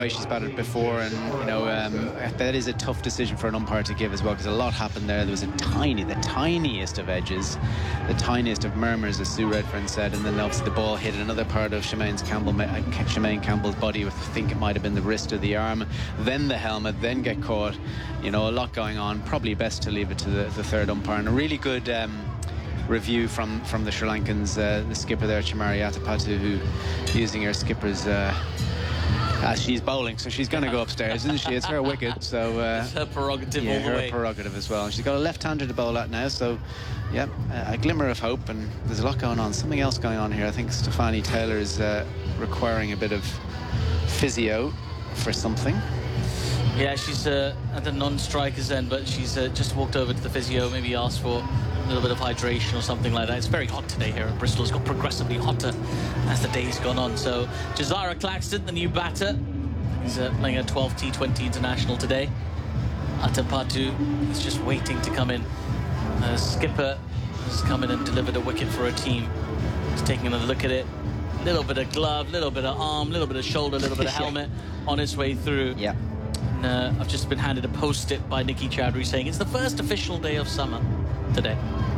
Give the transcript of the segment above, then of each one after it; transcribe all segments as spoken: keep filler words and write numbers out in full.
she's batted before, and you know um, that is a tough decision for an umpire to give as well, because a lot happened there. There was a tiny, the tiniest of edges, the tiniest of murmurs, as Sue Redfern said, and then obviously the ball hit another part of Shemaine Campbell, Shemaine Campbell's body. With, I think it might have been the wrist or the arm, then the helmet, then get caught. You know, a lot going on. Probably best to leave it to the, the third umpire. And a really good Um, review from from the Sri Lankans, uh, the skipper there, Chamari Atapattu, who using her skipper's uh, as she's bowling, so she's going to go upstairs, isn't she? It's her wicket, so uh, it's her prerogative. Yeah, all the her way. prerogative as well. And she's got a left-hander to bowl at now, so yeah, a glimmer of hope. And there's a lot going on. Something else going on here. I think Stefanie Taylor is uh, requiring a bit of physio for something. Yeah, she's uh, at the non-striker's end, but she's uh, just walked over to the physio, maybe asked for a little bit of hydration or something like that. It's very hot today here in Bristol. It's got progressively hotter as the day's gone on. So Jazara Claxton, the new batter, he's uh, playing a twelve T twenty international today. Atapattu is just waiting to come in. Uh, skipper has come in and delivered a wicket for a team. He's taking another look at it. A little bit of glove, little bit of arm, little bit of shoulder, little bit of helmet on its way through. Yeah. And, uh, I've just been handed a post-it by Nikki Chowdhury saying it's the first official day of summer today.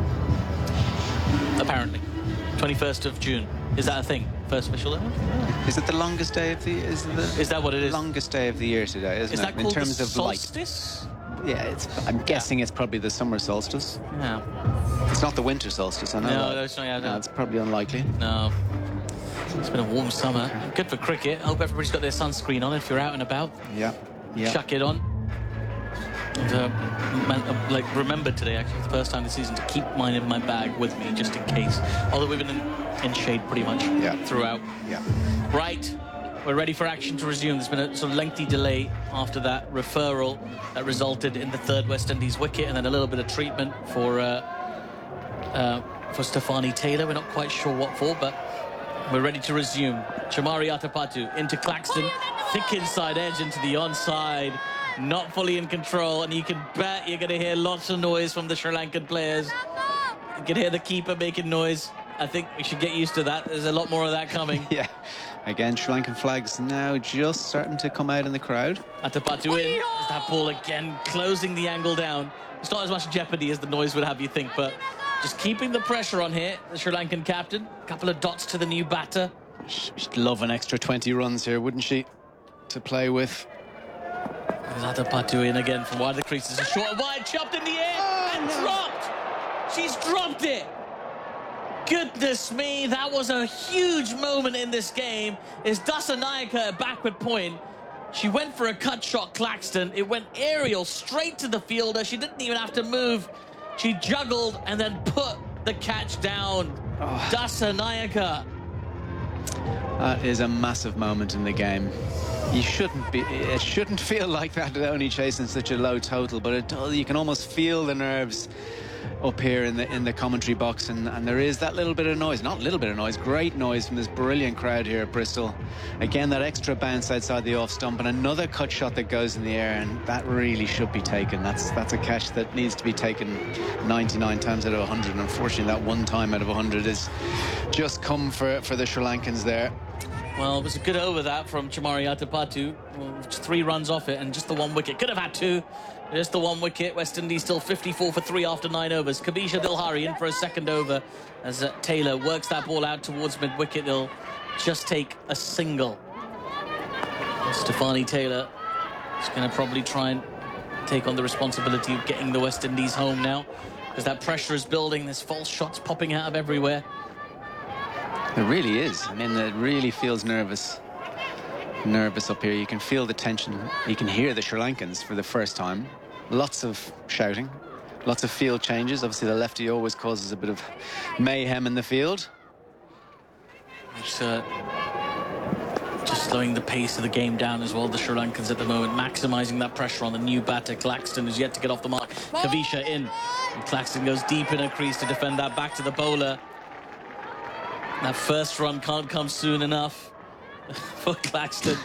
Apparently. twenty-first of June. Is that a thing? First official day? Oh. Is it the longest day of the... Is, it the is that what it is? Longest day of the year today, isn't is it? That called in terms the of solstice? Light. Yeah, it's, I'm guessing yeah. it's probably the summer solstice. Yeah. It's not the winter solstice, I know. No, no, it's not. Yeah, no. no, it's probably unlikely. No. It's been a warm summer. Good for cricket. I hope everybody's got their sunscreen on if you're out and about. Yeah. Yeah. Chuck it on. And, uh, man, like, remember today, actually, for the first time this season, to keep mine in my bag with me, just in case. Although we've been in, in shade pretty much yeah. throughout. Yeah. Right. We're ready for action to resume. There's been a sort of lengthy delay after that referral that resulted in the third West Indies wicket, and then a little bit of treatment for uh, uh, for Stefanie Taylor. We're not quite sure what for, but we're ready to resume. Chamari Atapattu into Claxton, thick inside edge into the onside, not fully in control, and you can bet you're going to hear lots of noise from the Sri Lankan players. You can hear the keeper making noise. I think we should get used to that. There's a lot more of that coming. Yeah. Again, Sri Lankan flags now just starting to come out in the crowd. Atapattu in. There's that ball again, closing the angle down. It's not as much jeopardy as the noise would have you think, but just keeping the pressure on here, the Sri Lankan captain. A couple of dots to the new batter. She'd love an extra twenty runs here, wouldn't she, to play with? There's Atapattu in again from wide the crease. There's a short wide, chopped in the air, oh, and no. dropped. She's dropped it. Goodness me, that was a huge moment in this game. Is Dasanayake at backward point? She went for a cut shot, Claxton. It went aerial straight to the fielder. She didn't even have to move. She juggled and then put the catch down. Oh. Dasanayake. That is a massive moment in the game. You shouldn't be, it shouldn't feel like that only chasing such a low total, but it does. You can almost feel the nerves up here in the in the commentary box, and, and there is that little bit of noise, not little bit of noise, great noise from this brilliant crowd here at Bristol. Again, that extra bounce outside the off stump, and another cut shot that goes in the air, and that really should be taken. That's that's a catch that needs to be taken ninety-nine times out of one hundred, and unfortunately that one time out of one hundred is just come for, for the Sri Lankans there. Well, it was a good over that from Chamari Atapattu. Well, three runs off it and just the one wicket. Could have had two. Just the one wicket. West Indies still fifty-four for three after nine overs. Kavisha Dilhari in for a second over as uh, Taylor works that ball out towards mid-wicket. They'll just take a single. And Stefanie Taylor is going to probably try and take on the responsibility of getting the West Indies home now, because that pressure is building. There's false shots popping out of everywhere. It really is. I mean, it really feels nervous. Nervous up here. You can feel the tension. You can hear the Sri Lankans for the first time. Lots of shouting. Lots of field changes. Obviously, the lefty always causes a bit of mayhem in the field. It's, uh, just slowing the pace of the game down as well. The Sri Lankans at the moment maximising that pressure on the new batter. Claxton is yet to get off the mark. Kavisha in. And Claxton goes deep in a crease to defend that back to the bowler. That first run can't come soon enough for Claxton.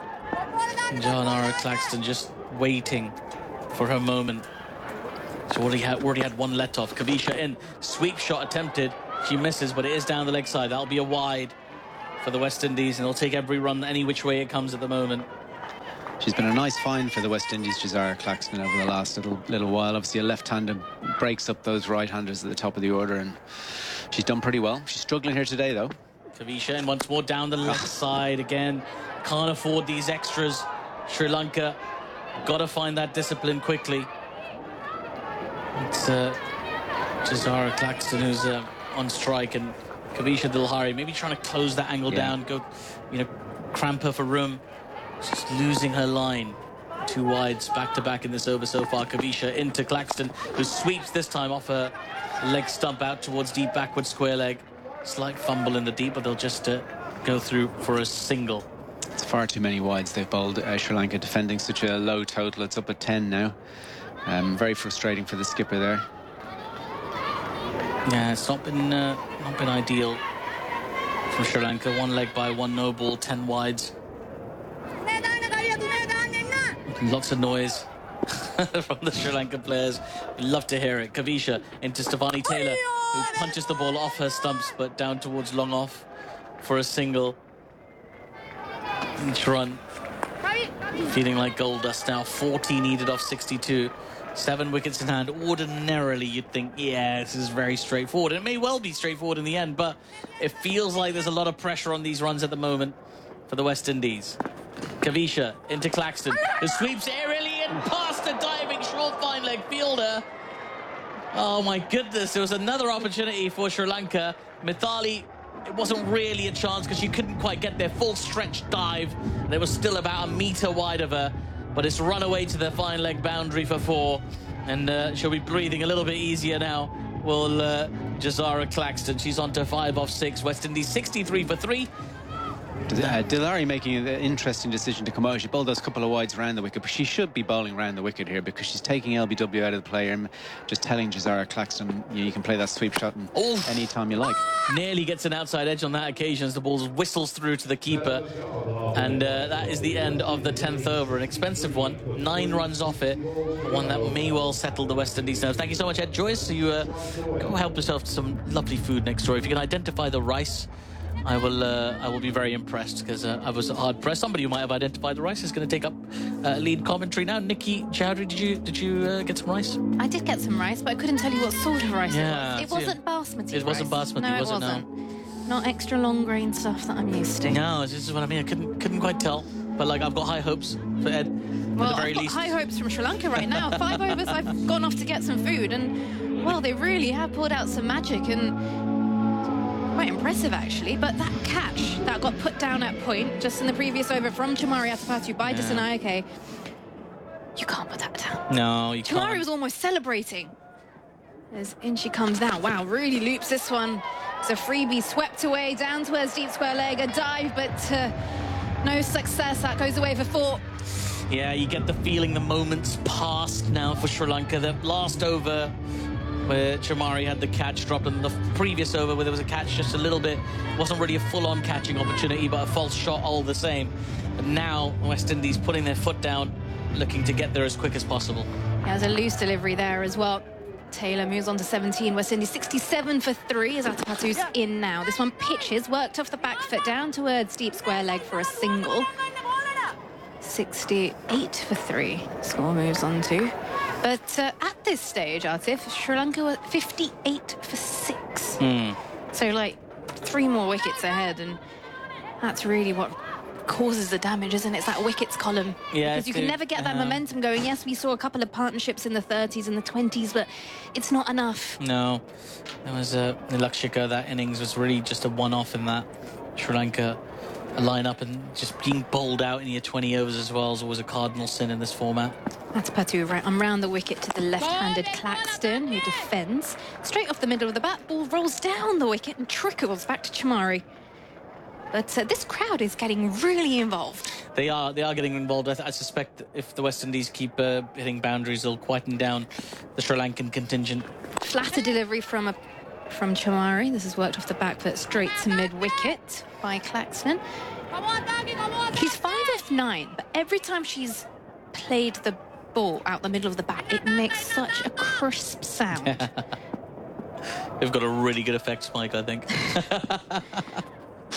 Jazara Claxton just waiting for her moment. She already had, already had one let off. Kavisha in. Sweep shot attempted. She misses, but it is down the leg side. That'll be a wide for the West Indies, and they'll take every run any which way it comes at the moment. She's been a nice find for the West Indies, Jazara Claxton, over the last little little while. Obviously a left-hander breaks up those right-handers at the top of the order, and she's done pretty well. She's struggling here today, though. Kavisha, and once more down the left side again. Can't afford these extras. Sri Lanka got to find that discipline quickly. It's uh, Jazara Claxton who's uh, on strike, and Kavisha Dilhari maybe trying to close that angle yeah. down, go, you know, cramp her for room. Just losing her line. Two wides back to back in this over so far. Kavisha into Claxton, who sweeps this time off her leg stump out towards deep backward square leg. Slight fumble in the deep, but they'll just uh, go through for a single. It's far too many wides they've bowled. uh, Sri Lanka defending such a low total. It's up at ten now. Um, very frustrating for the skipper there. Yeah, it's not been uh, not been ideal for Sri Lanka. One leg by one no ball, ten wides. Lots of noise from the Sri Lankan players. We love to hear it. Kavisha into Stefanie Taylor, who punches the ball off her stumps, but down towards long off for a single. Each run feeling like gold dust now. forty needed off sixty-two. Seven wickets in hand. Ordinarily, you'd think, yeah, this is very straightforward. And it may well be straightforward in the end, but it feels like there's a lot of pressure on these runs at the moment for the West Indies. Kavisha into Claxton, who sweeps aerially and past a diving short fine leg fielder. Oh my goodness, there was another opportunity for Sri Lanka. Mithali, it wasn't really a chance because she couldn't quite get their full stretch dive. They were still about a metre wide of her, but it's run away to the fine leg boundary for four, and uh, she'll be breathing a little bit easier now. Well, uh, Jazara Claxton, she's on to five off six. West Indies sixty-three for three. Uh, Dilhari making an interesting decision to come out. She bowled those couple of wides around the wicket, but she should be bowling around the wicket here because she's taking L B W out of the play and just telling Jazara Claxton, you, know, you can play that sweep shot any time you like. Nearly gets an outside edge on that occasion as the ball whistles through to the keeper. And uh, that is the end of the tenth over. An expensive one. Nine runs off it. One that may well settle the West Indies nerves. Thank you so much, Ed Joyce. So you uh, go help yourself to some lovely food next door. If you can identify the rice, I will uh, I will be very impressed, because uh, I was hard pressed. Somebody who might have identified the rice is going to take up uh, lead commentary now. Nikki Chowdhury, did you did you uh, get some rice? I did get some rice, but I couldn't tell you what sort of rice yeah, it was. It wasn't basmati. It wasn't rice. basmati, no, was it it? wasn't. No. Not extra long grain stuff that I'm used to. No, this is what I mean. I couldn't couldn't quite tell, but like I've got high hopes for Ed. Well, at the very I've got least. high hopes from Sri Lanka right now. Five overs, I've gone off to get some food, and well, they really have pulled out some magic, and quite impressive actually. But that catch that got put down at point just in the previous over from Chamari Atapattu by yeah. Dissanayake, you can't put that down. No, you Chamari can't. was almost celebrating. As in she comes down. Wow, really loops this one. It's a freebie swept away down towards deep square leg, a dive, but uh, no success. That goes away for four. Yeah, you get the feeling the moment's passed now for Sri Lanka. The last over where Chamari had the catch dropped, and the previous over where there was a catch just a little bit, wasn't really a full-on catching opportunity, but a false shot all the same. But now West Indies putting their foot down, looking to get there as quick as possible. Yeah, there's a loose delivery there as well. Taylor moves on to seventeen. West Indies sixty-seven for three as Atapattu's in now. This one pitches, worked off the back foot down towards deep square leg for a single. sixty-eight for three. Score moves on to. But uh, at this stage, Atif, Sri Lanka were fifty-eight for six. Mm. So like three more wickets ahead, and that's really what causes the damage, isn't it? It's that wickets column. Yeah, because you can never get that uh, momentum going. Yes, we saw a couple of partnerships in the thirties and the twenties, but it's not enough. No, there was a uh, Lakshika. That innings was really just a one-off in that. Sri Lanka a line up and just being bowled out in your twenty overs as well is always a cardinal sin in this format. Atapattu right on round the wicket to the left-handed Claxton, who defends. Straight off the middle of the bat, ball rolls down the wicket and trickles back to Chamari. But uh, this crowd is getting really involved. They are. They are getting involved. I, th I suspect if the West Indies keep uh, hitting boundaries, they'll quieten down the Sri Lankan contingent. Flatter delivery from a, from Chamari. This has worked off the back foot straight to mid-wicket by Claxton. She's five off nine, but every time she's played the ball out the middle of the bat, it makes such a crisp sound. They've got a really good effects mic, I think.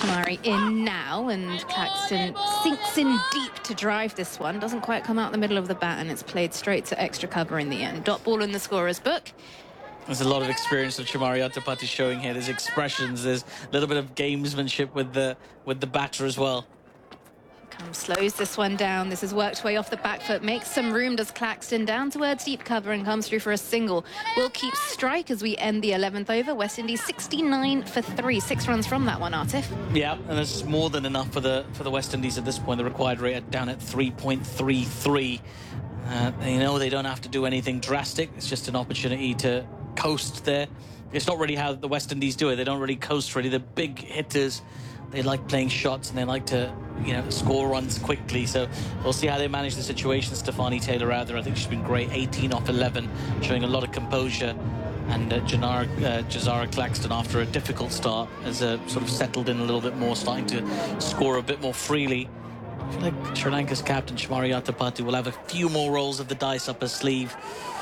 Chamari in now, and Claxton sinks in deep to drive this one. Doesn't quite come out the middle of the bat, and it's played straight to extra cover in the end. Dot ball in the scorer's book. There's a lot of experience that Chamari Athapathy showing here. There's expressions, there's a little bit of gamesmanship with the with the batter as well. Comes, slows this one down. This has worked way off the back foot. Makes some room, does Claxton, down towards deep cover and comes through for a single. Will keep strike as we end the eleventh over. West Indies sixty-nine for three. Six runs from that one, Atif. Yeah, and that's more than enough for the for the West Indies at this point. The required rate down at three point three three. Uh, they know they don't have to do anything drastic. It's just an opportunity to coast there. It's not really how the West Indies do it. They don't really coast really. The big hitters, they like playing shots and they like to, you know, score runs quickly. So we'll see how they manage the situation. Stefani Taylor out there, I think she's been great. eighteen off eleven, showing a lot of composure. And uh, Janara, uh, Jazara Claxton, after a difficult start, has uh, sort of settled in a little bit more, starting to score a bit more freely. I feel like Sri Lanka's captain, Chamari Athapathy, will have a few more rolls of the dice up her sleeve.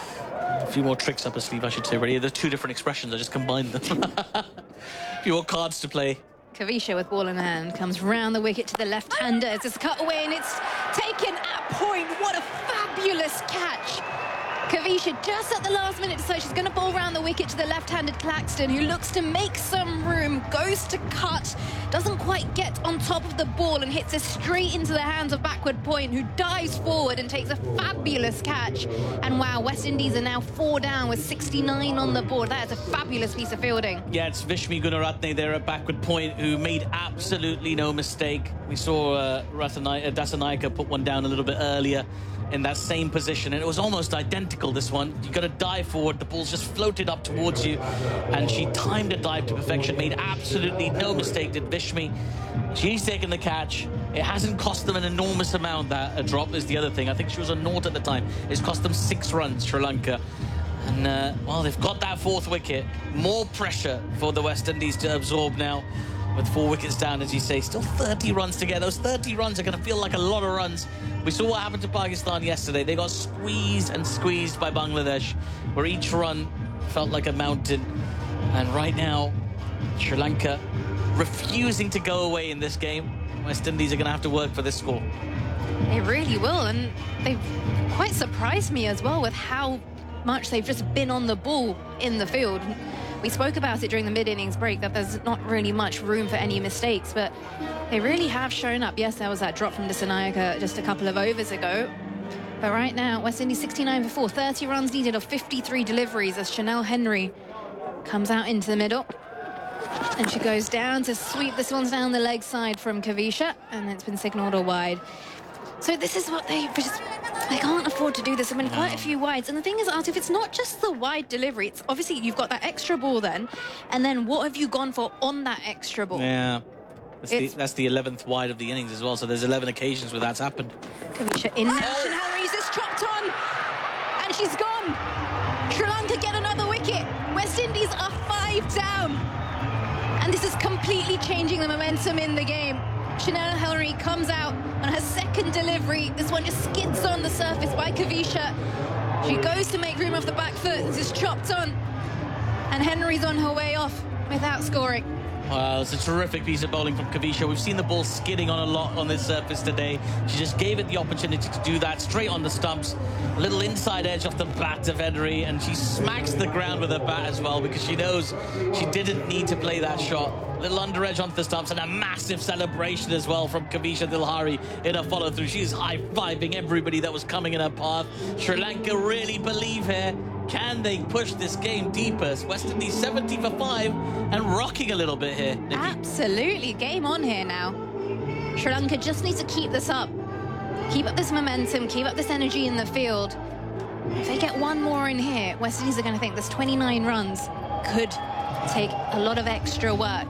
A few more tricks up her sleeve, I should say, really. There's two different expressions, I just combined them. A few more cards to play. Kavisha with ball in hand comes round the wicket to the left-hander. It's just cut away and it's taken at point. What a fabulous catch. Kavisha just at the last minute decides she's going to bowl round the wicket to the left-handed Claxton, who looks to make some room, goes to cut, doesn't quite get on top of the ball and hits it straight into the hands of backward point, who dives forward and takes a fabulous catch. And wow, West Indies are now four down with sixty-nine on the board. That is a fabulous piece of fielding. Yeah, it's Vishmi Gunaratne there at backward point, who made absolutely no mistake. We saw uh, Rathanai- Dasanayake put one down a little bit earlier in that same position, and it was almost identical, this one. You got to dive forward, the ball's just floated up towards you, and she timed a dive to perfection, made absolutely no mistake, did Vishmi. She's taken the catch. It hasn't cost them an enormous amount. That a drop is the other thing. I think she was a naught at the time. It's cost them six runs, Sri Lanka. And, uh, well, they've got that fourth wicket. More pressure for the West Indies to absorb now. With four wickets down, as you say, still thirty runs to get. Those thirty runs are going to feel like a lot of runs. We saw what happened to Pakistan yesterday. They got squeezed and squeezed by Bangladesh, where each run felt like a mountain. And right now, Sri Lanka refusing to go away in this game. West Indies are going to have to work for this score. They really will, and they've quite surprised me as well with how much they've just been on the ball in the field. We spoke about it during the mid-innings break, that there's not really much room for any mistakes, but they really have shown up. Yes, there was that drop from Dasanayake just a couple of overs ago, but right now, West Indies sixty-nine for four, thirty runs needed of fifty-three deliveries as Chanel Henry comes out into the middle. And she goes down to sweep this one's down the leg side from Kavisha, and it's been signalled a wide. So this is what they just, they can't afford to do this. I mean, quite a few wides. And the thing is, Artif, it's not just the wide delivery. It's obviously you've got that extra ball then, and then what have you gone for on that extra ball? Yeah, that's, the, that's the eleventh wide of the innings as well. So there's eleven occasions where that's happened. Kavisha in now. And Henry's just chopped on, and she's gone. Sri Lanka get another wicket. West Indies are five down. And this is completely changing the momentum in the game. Chanel Henry comes out on her second delivery. This one just skids on the surface by Kavisha. She goes to make room off the back foot. This is chopped on. And Henry's on her way off without scoring. Well, it's a terrific piece of bowling from Kavisha. We've seen the ball skidding on a lot on this surface today. She just gave it the opportunity to do that straight on the stumps. A little inside edge off the bat of Henry, and she smacks the ground with her bat as well because she knows she didn't need to play that shot. Little under edge onto the stumps, and a massive celebration as well from Kavisha Dilhari in her follow-through. She's high-fiving everybody that was coming in her path. Sri Lanka really believe here. Can they push this game deeper? West Indies seventy for five and rocking a little bit here, Nikki. Absolutely. Game on here now. Sri Lanka just needs to keep this up. Keep up this momentum, keep up this energy in the field. If they get one more in here, West Indies are going to think this twenty-nine runs could take a lot of extra work.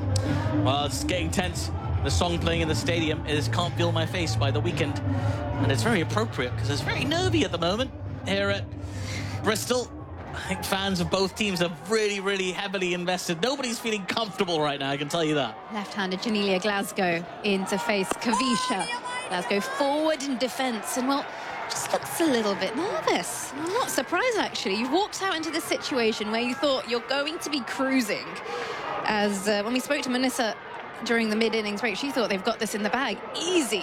Well, it's getting tense. The song playing in the stadium is Can't Feel My Face by The Weeknd. And it's very appropriate because it's very nervy at the moment here at Bristol. I think fans of both teams are really, really heavily invested. Nobody's feeling comfortable right now, I can tell you that. Left-handed Janelia Glasgow in to face Kavisha. Glasgow forward in defence, and well, just looks a little bit nervous. I'm not surprised, actually. You walked out into this situation where you thought you're going to be cruising. As uh, when we spoke to Manissa during the mid-innings break. She thought they've got this in the bag. Easy.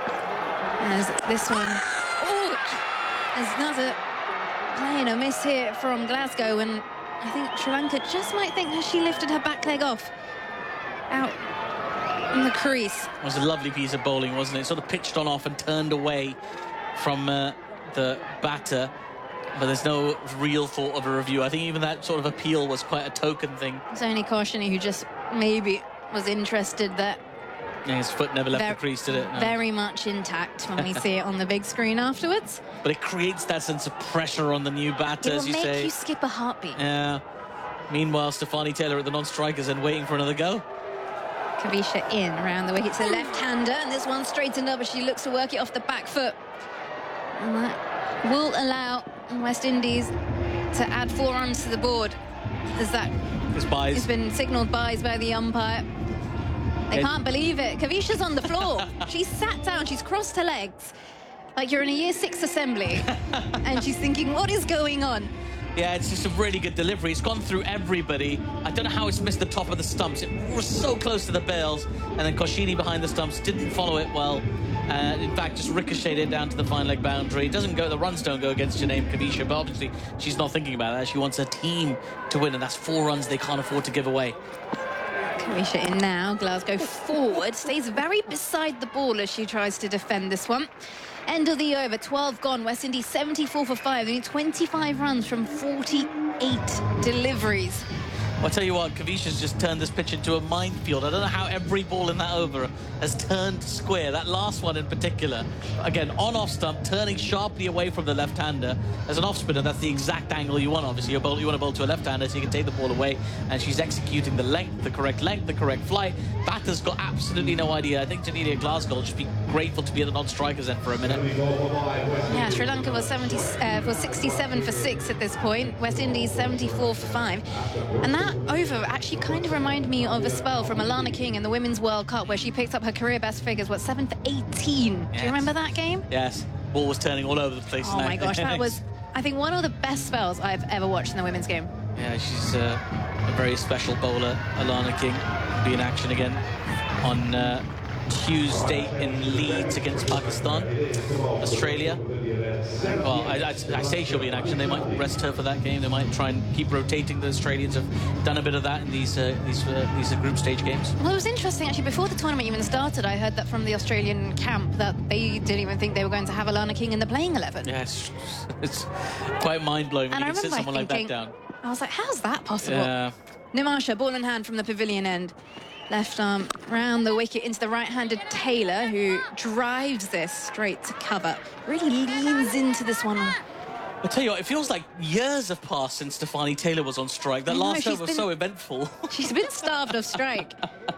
As this one... Oh! There's another play and a miss here from Glasgow, and I think Sri Lanka just might think that she lifted her back leg off. Out in the crease. It was a lovely piece of bowling, wasn't it? Sort of pitched on off and turned away from uh, the batter. But there's no real thought of a review. I think even that sort of appeal was quite a token thing. It's only Kaushini who just maybe was interested that... Yeah, his foot never left the crease, did it? No. Very much intact when we see it on the big screen afterwards. But it creates that sense of pressure on the new batter, as you say. It will make you skip a heartbeat. Yeah. Meanwhile, Stefanie Taylor at the non-strikers and waiting for another go. Kavisha in around the wicket. It's a left-hander, and this one straightened up as she looks to work it off the back foot. And that will allow West Indies to add four runs to the board. As that has been signalled byes by the umpire. They can't believe it. Kavisha's on the floor. She's sat down. She's crossed her legs like you're in a year six assembly. And she's thinking, what is going on? Yeah, it's just a really good delivery. It's gone through everybody. I don't know how it's missed the top of the stumps. It was so close to the bails. And then Kaushini behind the stumps didn't follow it well. Uh, in fact, just ricocheted down to the fine leg boundary. It doesn't go, the runs don't go against Janame Kavisha, but obviously she's not thinking about that. She wants her team to win, and that's four runs they can't afford to give away. Kavisha in now. Glasgow forward. Stays very beside the ball as she tries to defend this one. End of the over. twelve gone. West Indies seventy-four for five. They need twenty-five runs from forty-eight deliveries. I'll tell you what, Kavisha's just turned this pitch into a minefield. I don't know how every ball in that over has turned square. That last one in particular. Again, on-off stump, turning sharply away from the left-hander. As an off-spinner, that's the exact angle you want, obviously. You, bowl, you want to bowl to a left-hander so you can take the ball away. And she's executing the length, the correct length, the correct flight. Batter's got absolutely no idea. I think Janelia Glasgow will just be grateful to be at the non-strikers end for a minute. Yeah, Sri Lanka was, seventy, uh, was sixty-seven for six at this point. West Indies seventy-four for five. And that over actually kind of reminded me of a spell from Alana King in the Women's World Cup where she picked up her career best figures, what, seven for eighteen? Yes. Do you remember that game? Yes. Ball was turning all over the place. Oh my gosh, that was, I think, one of the best spells I've ever watched in the women's game. Yeah, she's uh, a very special bowler, Alana King. Be in action again on uh, Tuesday in Leeds against Pakistan. Australia. Well, I, I, I say she'll be in action. They might rest her for that game. They might try and keep rotating. The Australians have done a bit of that in these uh, these uh, these uh, group stage games. Well, it was interesting actually. Before the tournament even started, I heard that from the Australian camp that they didn't even think they were going to have Alana King in the playing eleven. Yes, it's, it's quite mind blowing when and you can sit someone thinking, like that down. I was like, how's that possible? Yeah. Nimasha, ball in hand from the pavilion end. Left arm round the wicket into the right-handed Taylor, who drives this straight to cover. Really leans into this one. I'll tell you what, it feels like years have passed since Stefanie Taylor was on strike. That know, last over was been, so eventful. She's been starved of strike.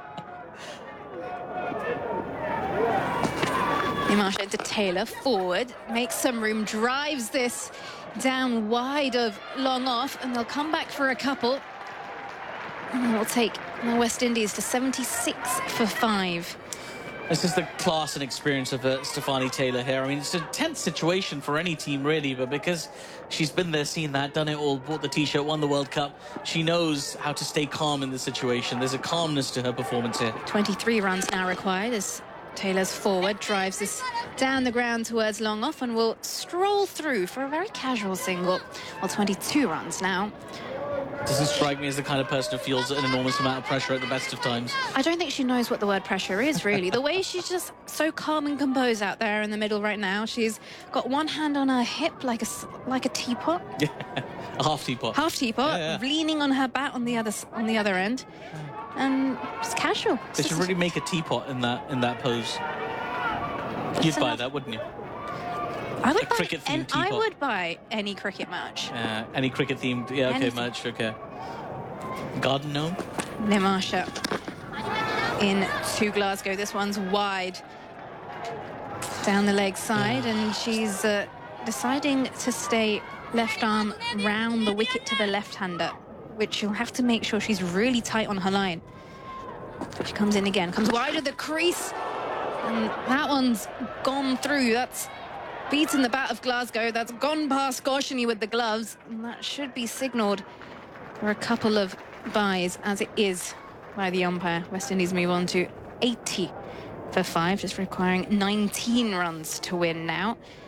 Nimasha into Taylor, forward, makes some room, drives this down wide of long off, and they'll come back for a couple. And we'll take the West Indies to seventy-six for five. This is the class and experience of uh, Stefanie Taylor here. I mean, it's a tense situation for any team, really, but because she's been there, seen that, done it all, bought the T-shirt, won the World Cup, she knows how to stay calm in this situation. There's a calmness to her performance here. twenty-three runs now required as Taylor's forward drives this down the ground towards long off and will stroll through for a very casual single. Well, twenty-two runs now. Doesn't strike me as the kind of person who feels an enormous amount of pressure at the best of times. I don't think she knows what the word pressure is, really. The way she's just so calm and composed out there in the middle right now. She's got one hand on her hip like a, like a teapot. Yeah, a half teapot. Half teapot, yeah, yeah. leaning on her bat on the other on the other end. And it's casual. They should really make a teapot in that in that pose. You'd buy that, wouldn't you? I would a buy cricket themed and teapot. I would buy any cricket match. Uh, any cricket themed, yeah, okay, Anything. match, okay. Garden gnome. Nimasha in to Glasgow. This one's wide down the leg side, and she's uh, deciding to stay left arm round the wicket to the left-hander, which she'll have to make sure she's really tight on her line. She comes in again, comes wide of the crease, and that one's gone through. That's beaten the bat of Glasgow. That's gone past Kaushini with the gloves, and that should be signalled for a couple of byes, as it is by the umpire. West Indies move on to eighty for five, just requiring nineteen runs to win now.